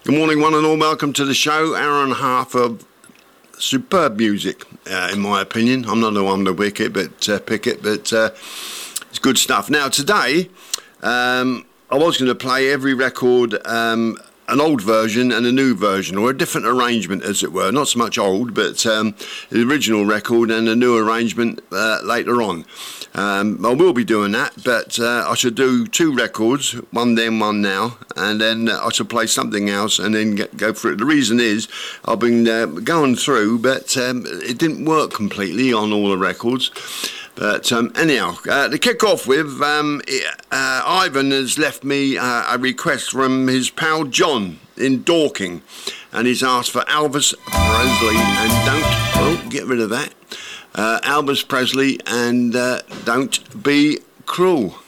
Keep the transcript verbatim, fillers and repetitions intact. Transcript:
Good morning, one and all. Welcome to the show. Hour and a half of superb music, uh, in my opinion. I'm not the one to pick it, but uh, pick it, but uh, it's good stuff. Now, today, um, I was going to play every record, um, an old version and a new version, or a different arrangement, as it were. Not so much old, but um, the original record and a new arrangement uh, later on. Um, I will be doing that, but uh, I should do two records, one then, one now, and then uh, I should play something else and then get, go for it. The reason is I've been uh, going through, but um, it didn't work completely on all the records. But um, anyhow, uh, to kick off with, um, uh, Ivan has left me uh, a request from his pal John in Dorking, and he's asked for Elvis Presley and Don't, oh, get rid of that, uh, Elvis Presley and uh, Don't Be Cruel.